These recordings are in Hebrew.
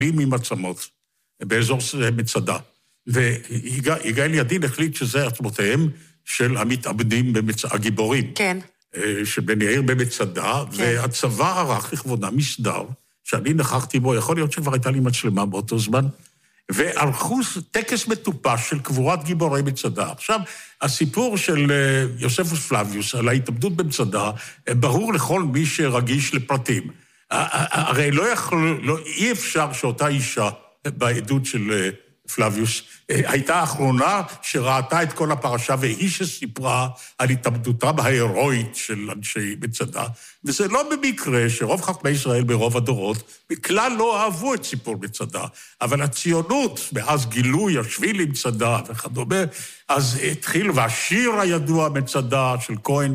ממעצמות, באזור מצדה. ויגאל ידין החליט שזה עצמותיהם של המתאבדים הגיבורים. כן. שבן יאיר במצדה, והצבא ערך לכבודם מסדר, שאני נכחתי בו, יכול להיות שכבר הייתה לי מצלמה באותו זמן, וערכו טקס מטופש של קבורת גיבורי מצדה. עכשיו, הסיפור של יוספוס פלביוס על ההתאבדות במצדה, ברור לכל מי שרגיש לפרטים. הרי אי אפשר שאותה אישה בעדות של פלביוס הייתה האחרונה שראתה את כל הפרשה, והיא שסיפרה על התאבדותם ההירואית של אנשי מצדה, וזה לא במקרה שרוב חכמי ישראל ברוב הדורות בכלל לא אהבו את סיפור מצדה, אבל הציונות, מאז גילוי השביל עם מצדה וכדומה, אז התחיל, והשיר הידוע מצדה של כהן,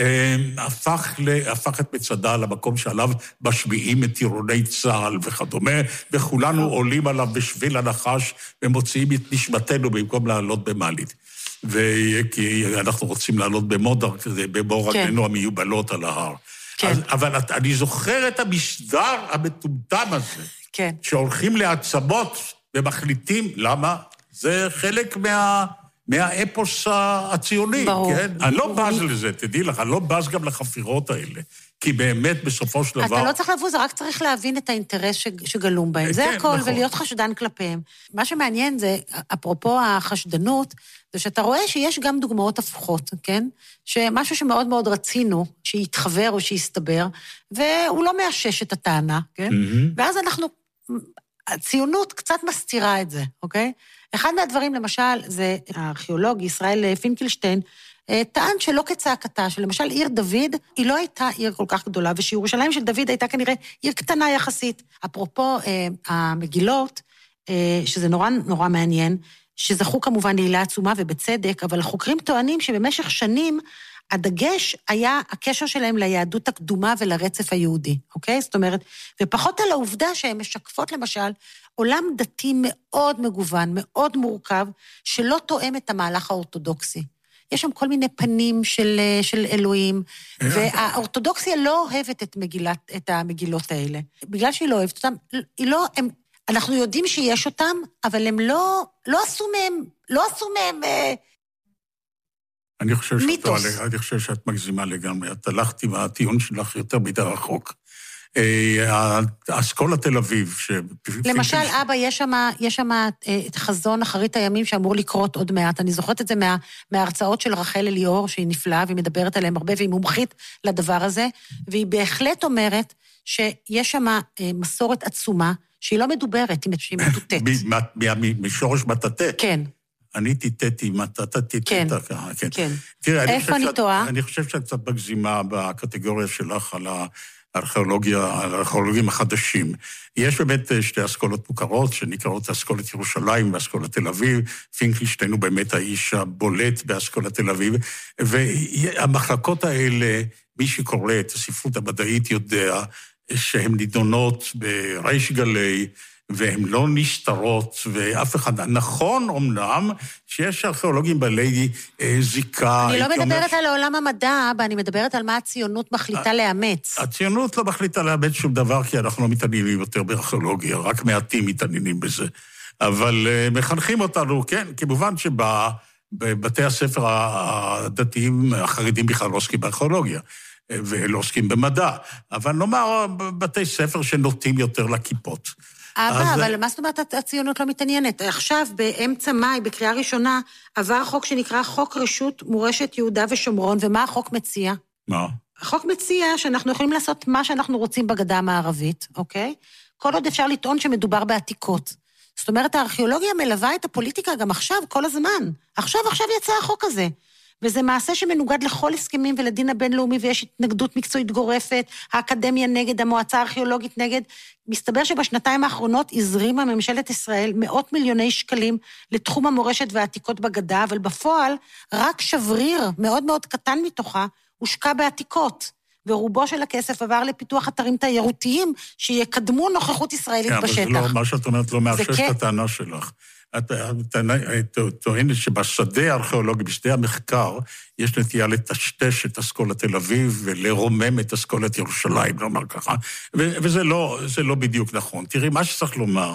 הפך את מצדה למקום שעליו משביעים את טירוני צה"ל וכדומה, וכולנו עולים עליו בשביל הנחש ומוציאים את נשמתנו במקום לעלות במעלית. וכי אנחנו רוצים לעלות במודר כזה, בבור רגלינו המיובלות על ההר. אבל אני זוכר את המשדר המטומטם הזה, שהולכים לעצמות ומחליטים, למה? זה חלק מהאפוס הציוני, כן? אני לא בז לזה, תדעי לך, אני לא בז גם לחפירות האלה, כי באמת בסופו של דבר... אתה לא צריך לבוז, רק צריך להבין את האינטרס שגלום בהם. זה הכל, ולהיות חשדן כלפיהם. מה שמעניין זה, אפרופו החשדנות, זה שאתה רואה שיש גם דוגמאות הפוכות, כן? שמשהו שמאוד מאוד רצינו, שיתחבר או שיסתבר, והוא לא מאשש את הטענה, כן? ואז הציונות קצת מסתירה את זה, אוקיי? אחד מהדברים, למשל, זה הארכיאולוג ישראל פינקלשטיין, טען שלא כצעקתה, שלמשל עיר דוד, היא לא הייתה עיר כל כך גדולה, ושירושלים של דוד הייתה כנראה עיר קטנה יחסית. אפרופו המגילות, שזה נורא נורא מעניין, שזכו כמובן לעילה עצומה ובצדק, אבל החוקרים טוענים שבמשך שנים, הדגש היה הקשר שלהם ליהדות הקדומה ולרצף היהודי, אוקיי? זאת אומרת, ופחות על העובדה שהן משקפות למשל עולם דתי מאוד מגוון, מאוד מורכב, שלא תואם את המהלך האורתודוקסי. יש שם כל מיני פנים של אלוהים, והאורתודוקסיה לא אוהבת את המגילות האלה. בגלל שהיא לא אוהבת אותם, אנחנו יודעים שיש אותם, אבל הם לא עשו מהם אני חושב שאת מגזימה לגמרי. את הלכת עם הטיעון שלך יותר מדי רחוק. אסכולה תל אביב, למשל, אבא, יש שם את חזון אחרית הימים שאמור לקרות עוד מעט. אני זוכרת את זה מההרצאות של רחל אליאור, שהיא נפלאה, והיא מדברת עליהם הרבה, והיא מומחית לדבר הזה, והיא בהחלט אומרת שיש שם מסורת עצומה, שהיא לא מדוברת, שהיא מטוטט. משורש מטאטא? כן. אני טיטטי, מטאטא טיטטה. כן. איפה אני טועה? אני חושב שאת קצת מגזימה בקטגוריה שלך על הארכיאולוגים החדשים. יש באמת שתי אסכולות מוכרות, שנקראות אסכולת ירושלים ואסכולת תל אביב. פינקלשטיין הוא באמת האיש הבולט באסכולת תל אביב, והמחלקות האלה, מי שקורא את הספרות המדעית יודע, שהן נידונות בריש גלי, והן לא נסתרות, ואף אחד... נכון, אומנם, שיש ארכיאולוגים בעלי זיקה... אני לא מדברת על העולם המדע, אני מדברת על מה הציונות מחליטה לאמץ. הציונות לא מחליטה לאמץ שום דבר, כי אנחנו לא מתעניינים יותר בארכיאולוגיה, רק מעטים מתעניינים בזה. אבל מחנכים אותנו, כן, כמובן שבבתי הספר הדתיים, החרדים בכלל לא עוסקים בארכיאולוגיה. ולא עוסקים במדע, אבל נאמר בתי ספר שנוטים יותר לכיפות. אבל מה זאת אומרת הציונות לא מתעניינת? עכשיו, באמצע מאי, בקריאה ראשונה, עבר חוק שנקרא חוק רשות מורשת יהודה ושומרון, ומה החוק מציע? מה? החוק מציע שאנחנו יכולים לעשות מה שאנחנו רוצים בגדה המערבית, אוקיי? כל עוד אפשר לטעון שמדובר בעתיקות. זאת אומרת, הארכיאולוגיה מלווה את הפוליטיקה גם עכשיו, כל הזמן. עכשיו יצא החוק הזה. וזה מעשה שמנוגד לכל הסכמים ולדין הבינלאומי, ויש התנגדות מקצועית גורפת, האקדמיה נגד, המועצה הארכיאולוגית נגד. מסתבר שבשנתיים האחרונות הזרימה ממשלת ישראל מאות מיליוני שקלים לתחום המורשת והעתיקות בגדה, אבל בפועל רק שבריר מאוד מאוד קטן מתוכה הושקע בעתיקות, ורובו של הכסף עבר לפיתוח אתרים תיירותיים שיקדמו נוכחות ישראלית בשטח. אבל זה לא, מה שאת אומרת לא מאפשש את הטענה שלך. את טוענת שבשדה הארכיאולוגי, בשדה המחקר, יש נטייה לטשטש את אסכולת תל אביב ולרומם את אסכולת ירושלים, נאמר ככה, וזה לא בדיוק נכון. תראי, מה שצריך לומר,